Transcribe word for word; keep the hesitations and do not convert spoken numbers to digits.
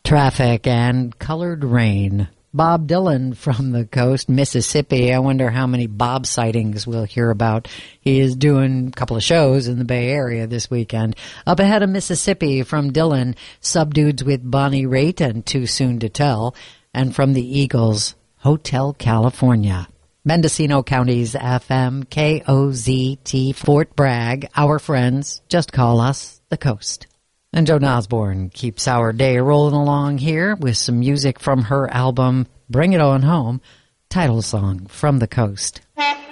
Traffic and Colored Rain. Bob Dylan from the coast, Mississippi. I wonder how many Bob sightings we'll hear about. He is doing a couple of shows in the Bay Area this weekend. Up ahead of Mississippi from Dylan, Subdudes with Bonnie Raitt and Too Soon to Tell. And from the Eagles, Hotel California. Mendocino County's F M K O Z T Fort Bragg. Our friends, just call us the Coast. And Joan Osborne keeps our day rolling along here with some music from her album, Bring It On Home, title song, From the Coast.